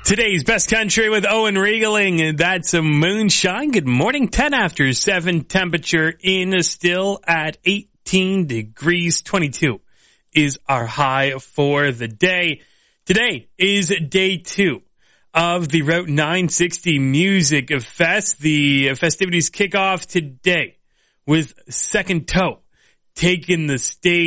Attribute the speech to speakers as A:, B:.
A: Today's Best Country with Owen Regaling. That's a moonshine. Good morning. 10 after 7. Temperature in still at 18 degrees. 22 is our high for the day. Today is day 2 of the Route 960 Music Fest. The festivities kick off today with Second Toe taking the stage.